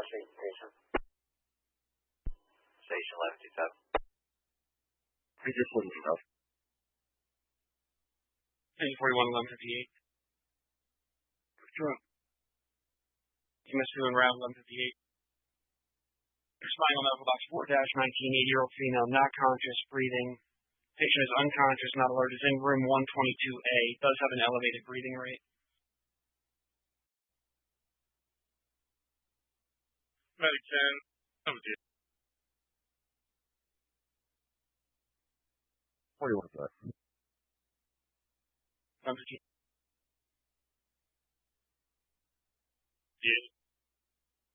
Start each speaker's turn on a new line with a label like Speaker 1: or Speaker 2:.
Speaker 1: station.
Speaker 2: Station 1127.
Speaker 3: Figure 41.
Speaker 4: Figure 41, 1158.
Speaker 3: True.
Speaker 4: EMS doing round 1158. Spinal medical box 4-19, 8-year-old female, not conscious, breathing. Patient is unconscious, not alert, is in room 122A, does have an elevated breathing rate.
Speaker 5: Medic 10, over to you.
Speaker 3: 41 sir.
Speaker 4: Number 2.
Speaker 5: Yeah.